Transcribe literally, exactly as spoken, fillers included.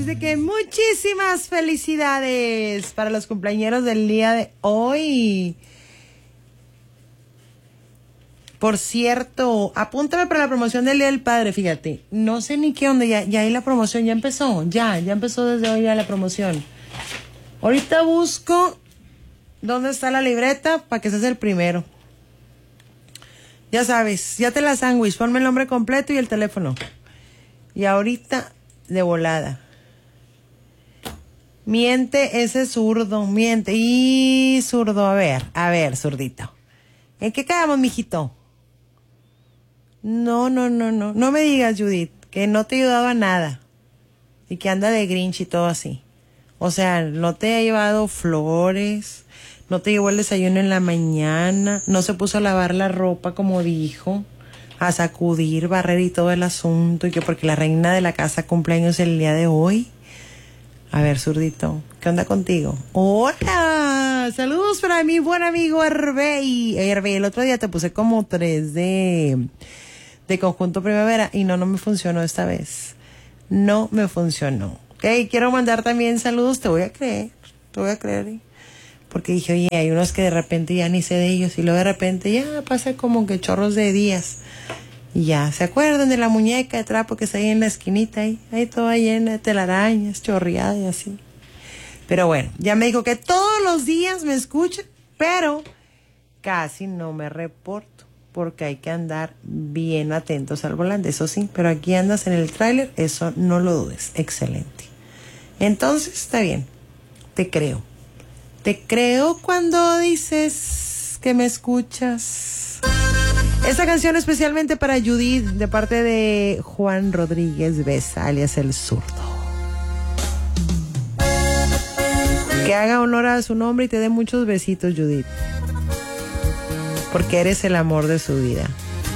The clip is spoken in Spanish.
dice que muchísimas felicidades para los cumpleañeros del día de hoy. Por cierto, apúntame para la promoción del Día del Padre, fíjate. No sé ni qué onda, ya, ya ahí la promoción, ya empezó, ya, ya empezó desde hoy ya la promoción. Ahorita busco dónde está la libreta para que seas el primero. Ya sabes, ya te la sándwich, ponme el nombre completo y el teléfono. Y ahorita, de volada. Miente ese zurdo, miente. Y zurdo, a ver, a ver, zurdito. ¿En qué quedamos, mijito? No, no, no, no. No me digas, Judith, que no te ha ayudado a nada. Y que anda de Grinch y todo así. O sea, no te ha llevado flores, no te llevó el desayuno en la mañana, no se puso a lavar la ropa como dijo, a sacudir, barrer y todo el asunto, y que porque la reina de la casa cumpleaños el día de hoy. A ver, zurdito, ¿qué onda contigo? ¡Hola! Saludos para mi buen amigo Herbey. Herbey, el otro día te puse como tres de, de conjunto primavera y no, no me funcionó esta vez. No me funcionó. Ok, quiero mandar también saludos, te voy a creer, te voy a creer. Porque dije, oye, hay unos que de repente ya ni sé de ellos y luego de repente ya pasa como que chorros de días. Y ya, ¿se acuerdan de la muñeca de trapo que está ahí en la esquinita? Ahí, ahí toda llena de telarañas, chorreada y así. Pero bueno, ya me dijo que todos los días me escuchan, pero casi no me reporto porque hay que andar bien atentos al volante, eso sí. Pero aquí andas en el tráiler, eso no lo dudes. Excelente. Entonces, está bien, te creo. Te creo cuando dices que me escuchas. Esta canción especialmente para Judith, de parte de Juan Rodríguez Besa, alias El Zurdo. Que haga honor a su nombre y te dé muchos besitos, Judith. Porque eres el amor de su vida.